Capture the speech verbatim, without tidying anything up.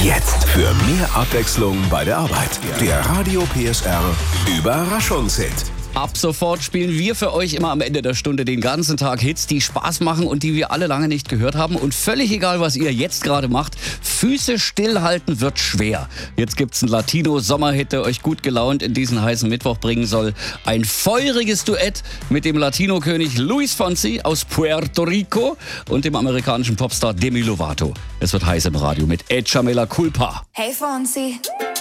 Jetzt für mehr Abwechslung bei der Arbeit. Der Radio P S R Überraschungshit. Ab sofort spielen wir für euch immer am Ende der Stunde den ganzen Tag Hits, die Spaß machen und die wir alle lange nicht gehört haben. Und völlig egal, was ihr jetzt gerade macht, Füße stillhalten wird schwer. Jetzt gibt's einen Latino-Sommerhit, der euch gut gelaunt in diesen heißen Mittwoch bringen soll. Ein feuriges Duett mit dem Latino-König Luis Fonsi aus Puerto Rico und dem amerikanischen Popstar Demi Lovato. Es wird heiß im Radio mit Échame la Culpa. Hey Fonsi.